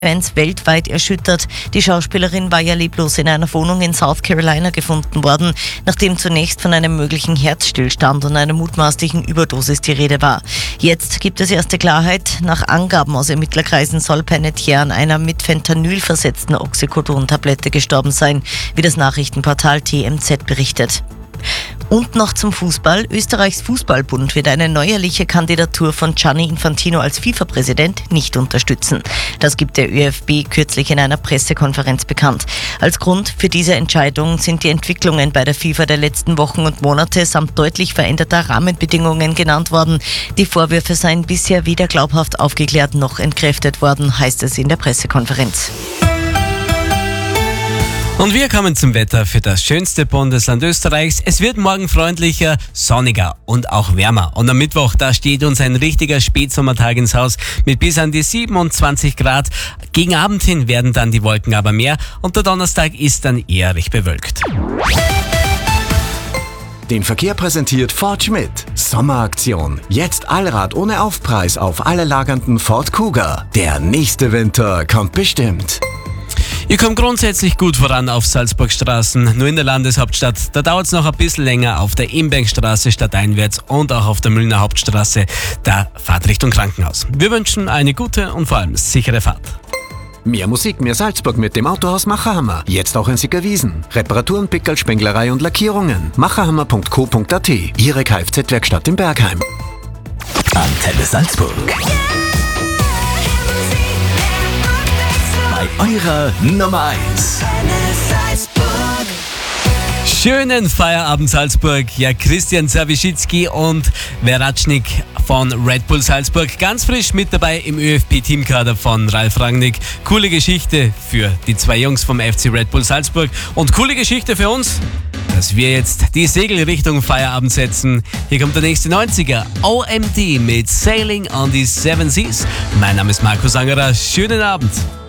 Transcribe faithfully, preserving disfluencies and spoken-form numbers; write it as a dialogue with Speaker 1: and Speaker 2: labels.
Speaker 1: Fans weltweit erschüttert. Die Schauspielerin war ja leblos in einer Wohnung in South Carolina gefunden worden, nachdem zunächst von einem möglichen Herzstillstand und einer mutmaßlichen Überdosis die Rede war. Jetzt gibt es erste Klarheit. Nach Angaben aus Ermittlerkreisen soll Panettiere an einer mit Fentanyl versetzten Oxycodon-Tablette gestorben sein, wie das Nachrichtenportal T M Z berichtet. Und noch zum Fußball. Österreichs Fußballbund wird eine neuerliche Kandidatur von Gianni Infantino als FIFA-Präsident nicht unterstützen. Das gibt der ÖFB kürzlich in einer Pressekonferenz bekannt. Als Grund für diese Entscheidung sind die Entwicklungen bei der FIFA der letzten Wochen und Monate samt deutlich veränderter Rahmenbedingungen genannt worden. Die Vorwürfe seien bisher weder glaubhaft aufgeklärt noch entkräftet worden, heißt es in der Pressekonferenz.
Speaker 2: Und wir kommen zum Wetter für das schönste Bundesland Österreichs. Es wird morgen freundlicher, sonniger und auch wärmer. Und am Mittwoch, da steht uns ein richtiger Spätsommertag ins Haus mit bis an die siebenundzwanzig Grad. Gegen Abend hin werden dann die Wolken aber mehr und der Donnerstag ist dann eher recht bewölkt.
Speaker 3: Den Verkehr präsentiert Ford Schmidt. Sommeraktion. Jetzt Allrad ohne Aufpreis auf alle lagernden Ford Kuga. Der nächste Winter kommt bestimmt.
Speaker 2: Ihr kommt grundsätzlich gut voran auf Salzburgstraßen, nur in der Landeshauptstadt. Da dauert es noch ein bisschen länger auf der Imbergstraße stadteinwärts und auch auf der Müllner Hauptstraße, da Fahrt Richtung Krankenhaus. Wir wünschen eine gute und vor allem sichere Fahrt.
Speaker 3: Mehr Musik, mehr Salzburg mit dem Autohaus Macherhammer. Jetzt auch in Sickerwiesen. Reparaturen, Pickerl, Spenglerei und Lackierungen. macherhammer punkt co punkt at. Ihre Kfz-Werkstatt in Bergheim.
Speaker 4: Antenne Salzburg. Eurer Nummer eins.
Speaker 2: Schönen Feierabend Salzburg. Ja, Christian Zawischitzky und Veratschnik von Red Bull Salzburg ganz frisch mit dabei im ÖFB-Teamkader von Ralf Rangnick. Coole Geschichte für die zwei Jungs vom F C Red Bull Salzburg und coole Geschichte für uns, dass wir jetzt die Segel Richtung Feierabend setzen. Hier kommt der nächste neunziger, O M D mit Sailing on the Seven Seas. Mein Name ist Markus Angerer. Schönen Abend.